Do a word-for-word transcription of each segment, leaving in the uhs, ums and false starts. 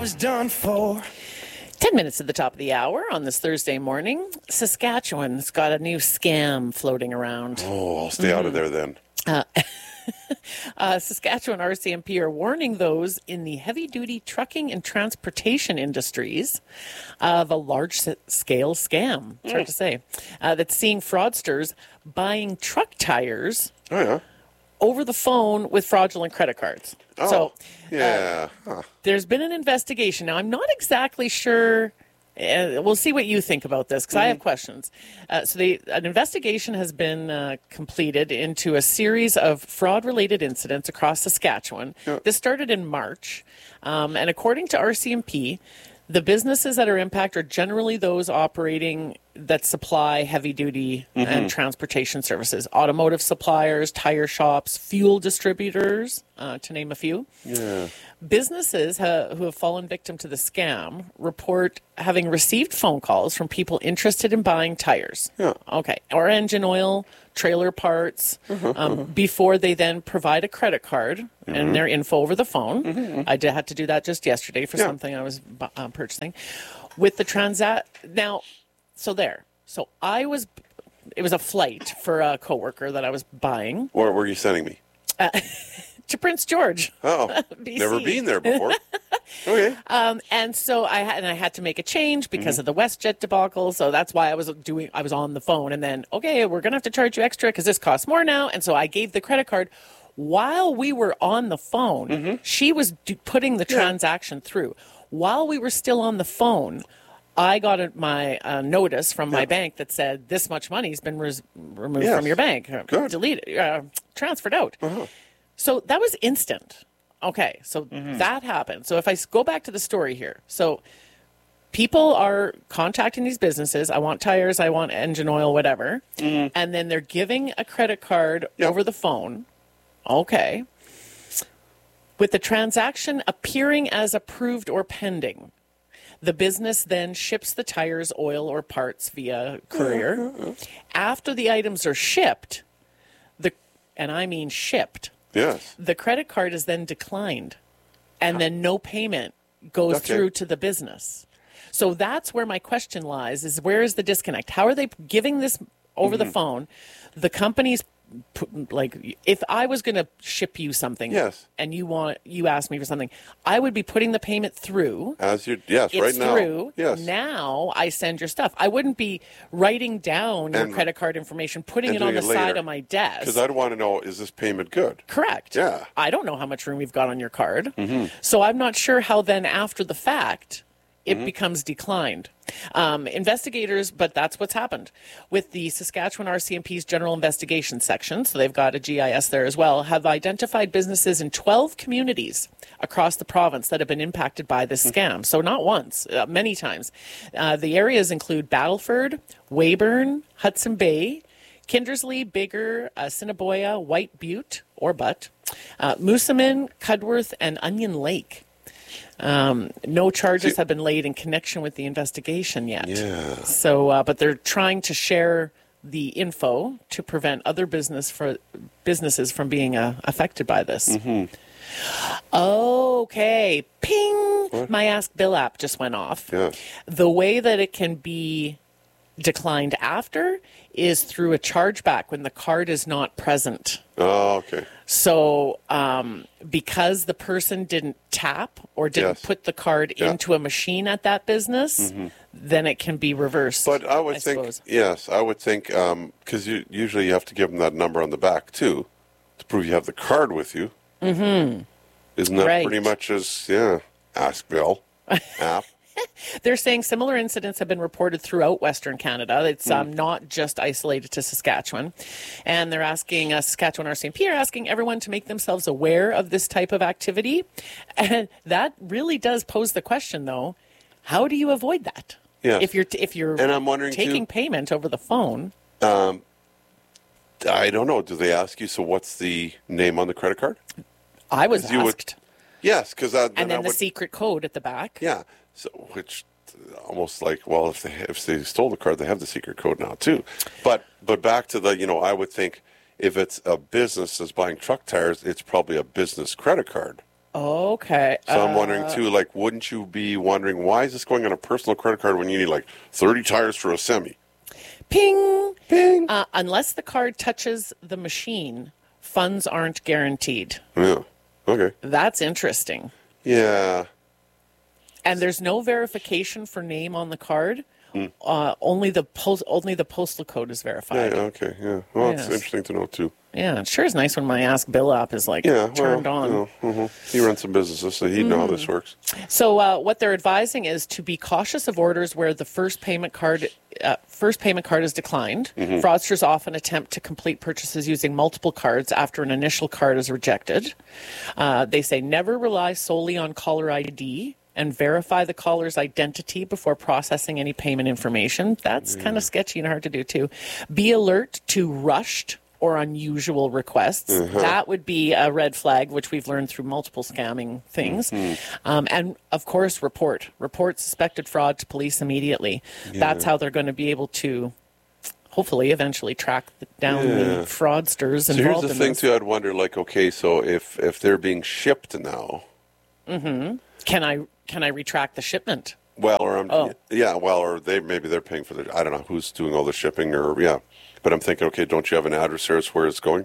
was done for. Ten minutes at the top of the hour on this Thursday morning. Saskatchewan's got a new scam floating around. Oh, I'll stay mm-hmm. out of there then. Uh, uh, Saskatchewan R C M P are warning those in the heavy-duty trucking and transportation industries of a large-scale scam, it's mm. hard to say, uh, that's seeing fraudsters buying truck tires oh, yeah. over the phone with fraudulent credit cards. Oh, so, yeah. Uh, huh. There's been an investigation. Now, I'm not exactly sure. Uh, we'll see what you think about this, because mm-hmm. I have questions. Uh, so they, an investigation has been uh, completed into a series of fraud-related incidents across Saskatchewan. Yeah. This started in March. Um, and according to R C M P, the businesses that are impacted are generally those operating that supply heavy-duty mm-hmm. and transportation services, automotive suppliers, tire shops, fuel distributors, uh, to name a few. Yeah. Businesses ha- who have fallen victim to the scam report having received phone calls from people interested in buying tires. Yeah. Okay. Or engine oil, trailer parts, uh-huh, um, uh-huh. before they then provide a credit card mm-hmm. and their info over the phone. Mm-hmm. I did, had to do that just yesterday for yeah. something I was uh, purchasing. With the transact... Now... So there. So I was, it was a flight for a coworker that I was buying. Where were you sending me? Uh, to Prince George. Oh, never been there before. Okay. Um, and so I had, and I had to make a change because mm-hmm. of the WestJet debacle. So that's why I was doing, I was on the phone, and then, okay, we're going to have to charge you extra because this costs more now. And so I gave the credit card. While we were on the phone, mm-hmm. she was do, putting the yeah. transaction through. While we were still on the phone, I got a, my uh, notice from my yeah. bank that said this much money has been res- removed yes. from your bank, Good. deleted, uh, transferred out. Uh-huh. So that was instant. Okay, so mm-hmm. that happened. So if I go back to the story here, so people are contacting these businesses. I want tires, I want engine oil, whatever, mm-hmm. and then they're giving a credit card yep. over the phone. Okay, with the transaction appearing as approved or pending. The business then ships the tires, oil, or parts via courier. Mm-hmm. After the items are shipped, the and I mean shipped, yes. the credit card is then declined, and then no payment goes okay. through to the business. So that's where my question lies, is where is the disconnect? How are they giving this over mm-hmm. the phone? The company's like, if I was going to ship you something yes. and you want you asked me for something, I would be putting the payment through. As you yes, it's right now. Through. Yes. Now I send your stuff. I wouldn't be writing down your and, credit card information, putting it on the it side of my desk. Because I'd want to know, is this payment good? Correct. Yeah. I don't know how much room you've got on your card. Mm-hmm. So I'm not sure how then after the fact it mm-hmm. becomes declined. Um, investigators, but that's what's happened with the Saskatchewan R C M P's General Investigation Section, so they've got a G I S there as well, have identified businesses in twelve communities across the province that have been impacted by this scam. So not once, uh, many times. Uh, the areas include Battleford, Weyburn, Hudson Bay, Kindersley, Bigger, uh, Assiniboia, White Butte, or Butte, uh, Moosomin, Cudworth, and Onion Lake. Um, no charges See, have been laid in connection with the investigation yet. Yeah. So, uh, but they're trying to share the info to prevent other business for businesses from being uh, affected by this. Mm-hmm. Okay. Ping! What? My Ask Bill app just went off. Yeah. The way that it can be declined after is through a chargeback when the card is not present. Oh, okay. So um, because the person didn't tap or didn't yes. put the card yeah. into a machine at that business, mm-hmm. then it can be reversed. But I would I think, suppose. yes, I would think, because um, you, usually you have to give them that number on the back, too, to prove you have the card with you. Mm-hmm. Isn't that right. pretty much as, yeah, Ask Bill app? They're saying similar incidents have been reported throughout Western Canada. It's mm. um, not just isolated to Saskatchewan. And they're asking, uh, Saskatchewan R C M P are asking everyone to make themselves aware of this type of activity. And that really does pose the question, though, how do you avoid that? Yes. If you're, if you're and I'm wondering taking too, payment over the phone. Um, I don't know. Do they ask you, so what's the name on the credit card? I was asked. Would, yes, because then And then I the would, secret code at the back. Yeah. So, which almost like, well, if they if they stole the card, they have the secret code now too. But but back to the, you know, I would think if it's a business that's buying truck tires, it's probably a business credit card. Okay. So I'm Uh, wondering too, like, wouldn't you be wondering why is this going on a personal credit card when you need like thirty tires for a semi? Ping. Ping. Uh, unless the card touches the machine, funds aren't guaranteed. Yeah. Okay. That's interesting. Yeah. And there's no verification for name on the card. Mm. Uh, only the post, only the postal code is verified. Yeah. Okay. Yeah. Well, it's Yes. interesting to know too. Yeah, it sure is nice when my Ask Bill app is like Yeah, turned well, on. You know, mm-hmm. He runs some businesses, so he'd know how this works. So uh, what they're advising is to be cautious of orders where the first payment card uh, first payment card is declined. Mm-hmm. Fraudsters often attempt to complete purchases using multiple cards after an initial card is rejected. Uh, they say never rely solely on caller I D and verify the caller's identity before processing any payment information. That's mm. kind of sketchy and hard to do too. Be alert to rushed or unusual requests. Uh-huh. That would be a red flag, which we've learned through multiple scamming things. Mm-hmm. Um, and, of course, report. Report suspected fraud to police immediately. Yeah. That's how they're going to be able to, hopefully, eventually track down yeah. the fraudsters so involved in this. So here's the thing, too. I'd wonder, like, okay, so if, if they're being shipped now... Mm-hmm. Can I can I retract the shipment? Well, or I'm... Oh. Yeah, well, or they maybe they're paying for the... I don't know who's doing all the shipping, or, yeah... But I'm thinking, okay, don't you have an address here as where it's going?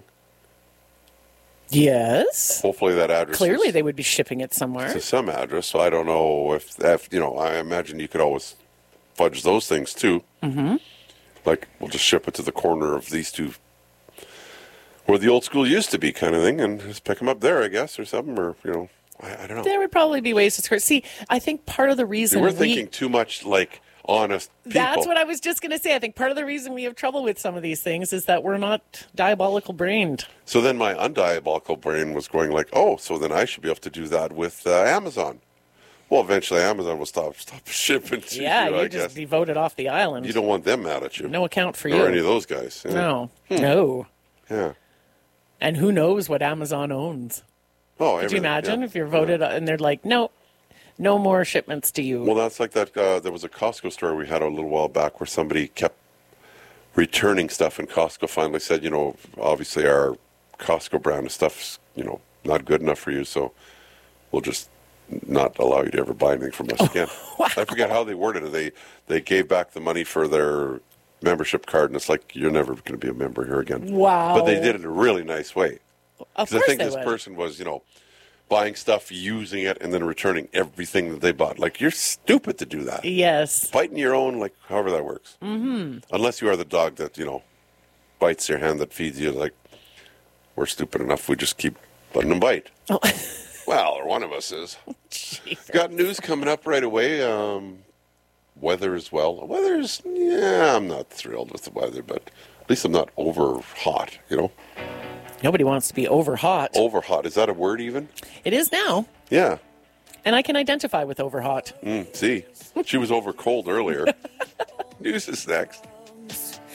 Yes. Hopefully that address Clearly is, they would be shipping it somewhere. to some address, so I don't know if, if, you know, I imagine you could always fudge those things too. Mm-hmm. Like, we'll just ship it to the corner of these two, where the old school used to be kind of thing, and just pick them up there, I guess, or something, or, you know, I, I don't know. There would probably be ways to skirt. See, I think part of the reason See, we're we... thinking too much, like... honest people. That's what I was just going to say. I think part of the reason we have trouble with some of these things is that we're not diabolical brained. So then my undiabolical brain was going like, oh, so then I should be able to do that with uh, Amazon. Well, eventually Amazon will stop stop shipping to yeah, you, you I just guess. be voted off the island. You don't want them mad at you. No account for or you. Or any of those guys. Yeah. No. Hmm. No. Yeah. And who knows what Amazon owns? Oh, Could you imagine yeah. if you're voted yeah. and they're like, no, no more shipments to you. Well, that's like that. Uh, there was a Costco story we had a little while back where somebody kept returning stuff, and Costco finally said, you know, obviously our Costco brand of stuff's, you know, not good enough for you, so we'll just not allow you to ever buy anything from us again. Wow. I forget how they worded it. They they gave back the money for their membership card, and it's like, you're never going to be a member here again. Wow. But they did it in a really nice way. Of course I think they this would. person was, you know, buying stuff, using it, and then returning everything that they bought. Like, you're stupid to do that. Yes. Biting your own, like, however that works. Mm-hmm. Unless you are the dog that, you know, bites your hand that feeds you. Like, we're stupid enough, we just keep letting them bite. Oh. Well, or one of us is. Jeez. Got news coming up right away. Um, weather as well. Weather's, yeah, I'm not thrilled with the weather, but at least I'm not over hot, you know? Nobody wants to be over hot. Over hot. Is that a word even? It is now. Yeah. And I can identify with over hot. Mm, see, she was over cold earlier. News is next.